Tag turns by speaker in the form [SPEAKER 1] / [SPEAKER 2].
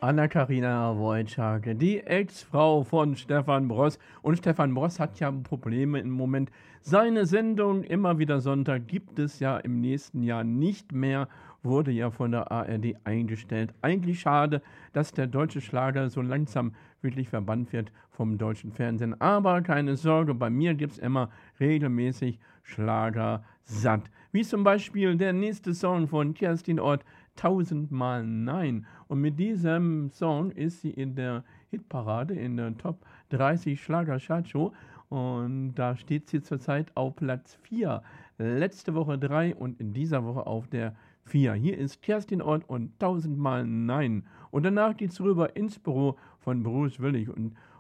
[SPEAKER 1] Anna-Karina Wojcik, die Ex-Frau von Stefan Bross. Und Stefan Bross hat ja Probleme im Moment. Seine Sendung immer wieder Sonntag gibt es ja im nächsten Jahr nicht mehr, wurde ja von der ARD eingestellt. Eigentlich schade, dass der deutsche Schlager so langsam wirklich verbannt wird vom deutschen Fernsehen. Aber keine Sorge, bei mir gibt es immer regelmäßig Schlager satt. Wie zum Beispiel der nächste Song von Kerstin Ott, Tausendmal Nein. Und mit diesem Song ist sie in der Hitparade, in der Top 30 Schlager-Chartshow. Und da steht sie zurzeit auf Platz 4. Letzte Woche 3 und in dieser Woche auf der 4. Hier ist Kerstin Ott und Tausendmal Nein. Und danach geht's rüber ins Büro von Bruce Willis. Und